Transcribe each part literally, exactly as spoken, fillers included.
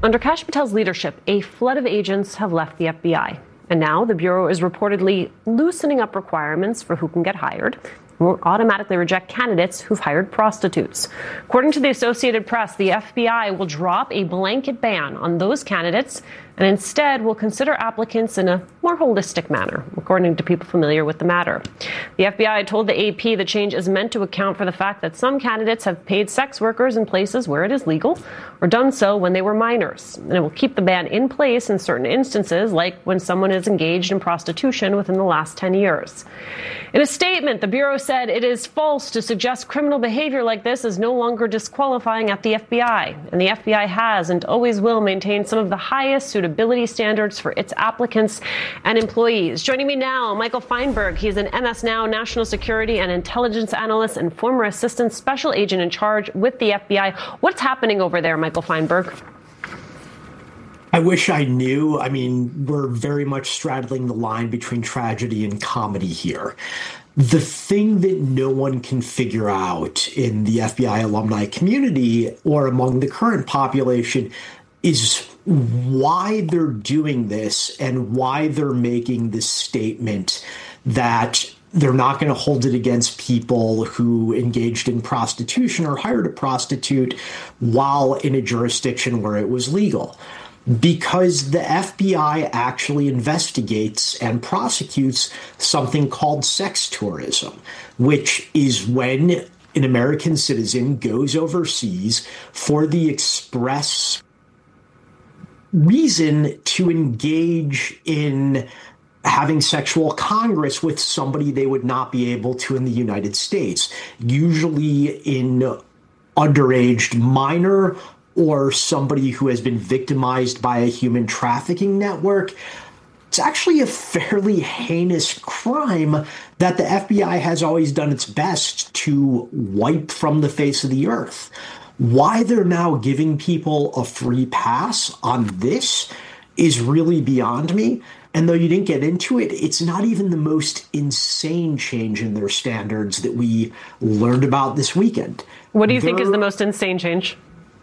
Under Kash Patel's leadership, a flood of agents have left the F B I. And now the Bureau is reportedly loosening up requirements for who can get hired. Won't automatically reject candidates who've hired prostitutes. According to the Associated Press, the F B I will drop a blanket ban on those candidates and instead will consider applicants in a more holistic manner, according to people familiar with the matter. The F B I told the A P the change is meant to account for the fact that some candidates have paid sex workers in places where it is legal or done so when they were minors. And it will keep the ban in place in certain instances, like when someone is engaged in prostitution within the last ten years. In a statement, the Bureau said it is false to suggest criminal behavior like this is no longer disqualifying at the F B I. And the F B I has and always will maintain some of the highest suitability standards for its applicants and employees. Joining me now, Michael Feinberg. He's an M S Now national security and intelligence analyst and former assistant special agent in charge with the F B I. What's happening over there, Michael Feinberg? I wish I knew. I mean, we're very much straddling the line between tragedy and comedy here. The thing that no one can figure out in the F B I alumni community or among the current population is why they're doing this and why they're making this statement that they're not going to hold it against people who engaged in prostitution or hired a prostitute while in a jurisdiction where it was legal. Because the F B I actually investigates and prosecutes something called sex tourism, which is when an American citizen goes overseas for the express reason to engage in having sexual congress with somebody they would not be able to in the United States, usually in underage minor or somebody who has been victimized by a human trafficking network. It's actually a fairly heinous crime that the F B I has always done its best to wipe from the face of the earth. Why they're now giving people a free pass on this is really beyond me. And though you didn't get into it, it's not even the most insane change in their standards that we learned about this weekend. What do you They're, think is the most insane change?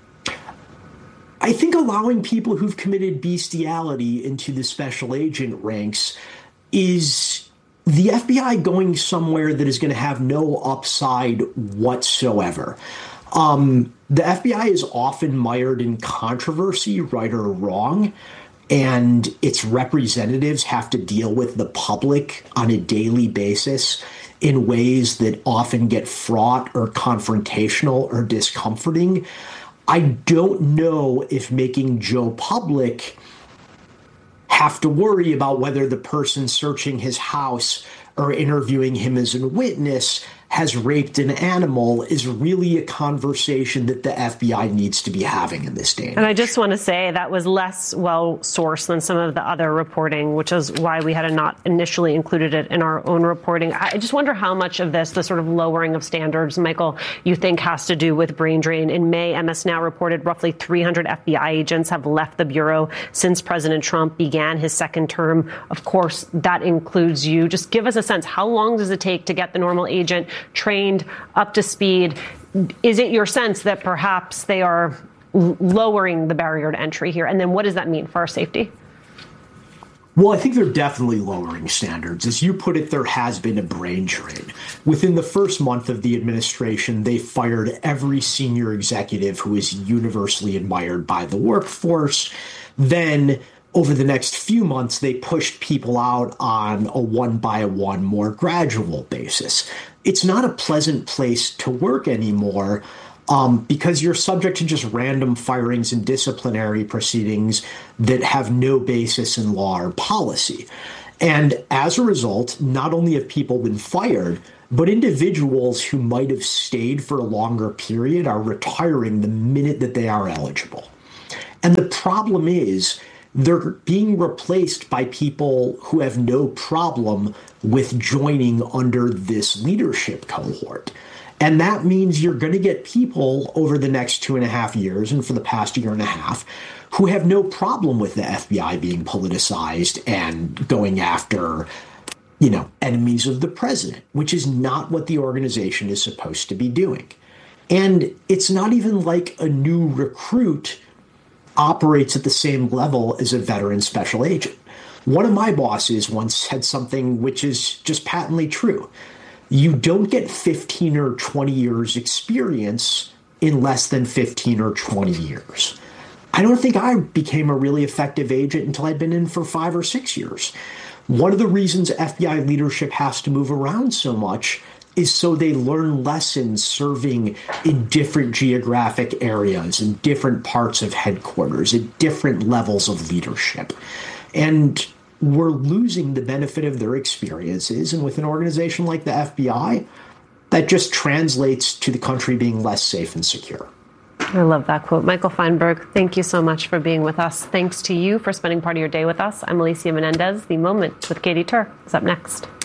I think allowing people who've committed bestiality into the special agent ranks is the F B I going somewhere that is going to have no upside whatsoever. Um, the F B I is often mired in controversy, right or wrong, and its representatives have to deal with the public on a daily basis in ways that often get fraught or confrontational or discomforting. I don't know if making Joe public have to worry about whether the person searching his house or interviewing him as a witness has raped an animal is really a conversation that the F B I needs to be having in this day and age. And I just want to say that was less well-sourced than some of the other reporting, which is why we had not initially included it in our own reporting. I just wonder how much of this, the sort of lowering of standards, Michael, you think has to do with brain drain. In May, M S Now reported roughly three hundred F B I agents have left the Bureau since President Trump began his second term. Of course, that includes you. Just give us a sense. How long does it take to get the normal agent trained, up to speed? Is it your sense that perhaps they are l- lowering the barrier to entry here? And then what does that mean for our safety? Well, I think they're definitely lowering standards. As you put it, there has been a brain drain. Within the first month of the administration, they fired every senior executive who is universally admired by the workforce. Then over the next few months, they pushed people out on a one-by-one, more gradual basis. It's not a pleasant place to work anymore um, because you're subject to just random firings and disciplinary proceedings that have no basis in law or policy. And as a result, not only have people been fired, but individuals who might have stayed for a longer period are retiring the minute that they are eligible. And the problem is, they're being replaced by people who have no problem with joining under this leadership cohort. And that means you're going to get people over the next two and a half years and for the past year and a half who have no problem with the F B I being politicized and going after, you know, enemies of the president, which is not what the organization is supposed to be doing. And it's not even like a new recruit operates at the same level as a veteran special agent. One of my bosses once said something which is just patently true. You don't get fifteen or twenty years experience in less than fifteen or twenty years. I don't think I became a really effective agent until I'd been in for five or six years. One of the reasons F B I leadership has to move around so much is so they learn lessons serving in different geographic areas, in different parts of headquarters, at different levels of leadership. And we're losing the benefit of their experiences. And with an organization like the F B I, that just translates to the country being less safe and secure. I love that quote. Michael Feinberg, thank you so much for being with us. Thanks to you for spending part of your day with us. I'm Alicia Menendez. The Moment with Katy Tur is up next.